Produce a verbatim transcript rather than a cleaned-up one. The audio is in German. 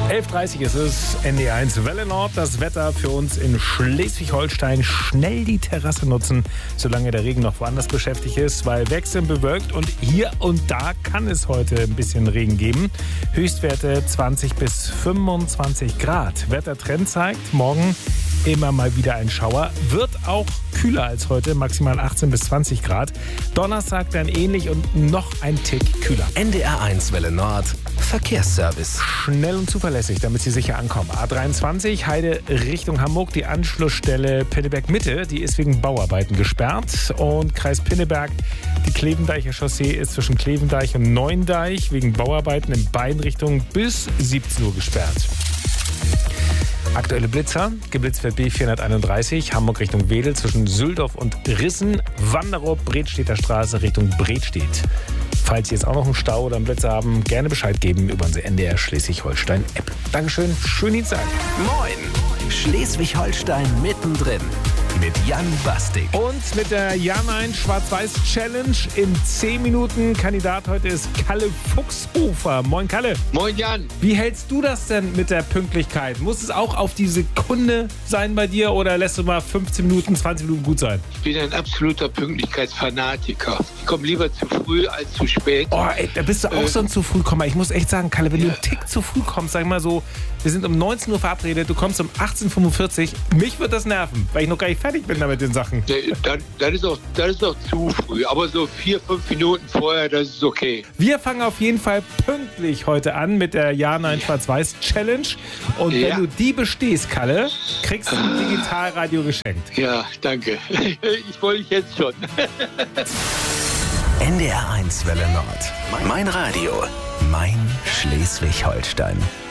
elf Uhr dreißig ist es, N D R eins Welle Nord. Das Wetter für uns in Schleswig-Holstein. Schnell die Terrasse nutzen, solange der Regen noch woanders beschäftigt ist, weil wechselnd bewölkt und hier und da kann es heute ein bisschen Regen geben. Höchstwerte zwanzig bis fünfundzwanzig Grad. Wettertrend zeigt, morgen immer mal wieder ein Schauer. Wird auch kühler als heute, maximal achtzehn bis zwanzig Grad. Donnerstag dann ähnlich und noch ein Tick kühler. N D R eins Welle Nord, Verkehrsservice. Schnell und zuverlässig, damit Sie sicher ankommen. A dreiundzwanzig, Heide Richtung Hamburg, die Anschlussstelle Pinneberg Mitte, die ist wegen Bauarbeiten gesperrt. Und Kreis Pinneberg, die Klevendeicher Chaussee ist zwischen Klevendeich und Neuendeich wegen Bauarbeiten in beiden Richtungen bis siebzehn Uhr gesperrt. Aktuelle Blitzer, geblitzt wird B vierhunderteinunddreißig, Hamburg Richtung Wedel zwischen Süldorf und Rissen, Wanderup, Bredstedter Straße Richtung Bredstedt. Falls Sie jetzt auch noch einen Stau oder einen Blitzer haben, gerne Bescheid geben über unsere N D R Schleswig-Holstein-App. Dankeschön, schönen Dienstag. Moin, Schleswig-Holstein mittendrin mit Jan Bastik. Und mit der Ja-Nein Schwarz-Weiß-Challenge in zehn Minuten. Kandidat heute ist Kalle Fuchshofer. Moin Kalle. Moin Jan. Wie hältst du das denn mit der Pünktlichkeit? Muss es auch auf die Sekunde sein bei dir oder lässt du mal fünfzehn Minuten, zwanzig Minuten gut sein? Ich bin ein absoluter Pünktlichkeitsfanatiker. Ich komme lieber zu früh als zu spät. Oh, ey, da bist du auch äh, so ein zu früh Kommer. Ich muss echt sagen, Kalle, wenn ja. du einen Tick zu früh kommst, sag ich mal so, wir sind um neunzehn Uhr verabredet, du kommst um achtzehn Uhr fünfundvierzig, mich wird das nerven, weil ich noch gar nicht fertig bin da mit den Sachen. Nee, dann, dann, ist auch, dann ist auch zu früh. Aber so vier, fünf Minuten vorher, das ist okay. Wir fangen auf jeden Fall pünktlich heute an mit der Ja-Nein-Schwarz-Weiß-Challenge. Und wenn Ja. du die bestehst, Kalle, kriegst du ein Digitalradio geschenkt. Ja, danke. Ich wollte ich jetzt schon. N D R eins Welle Nord. Mein Radio, mein Schleswig-Holstein.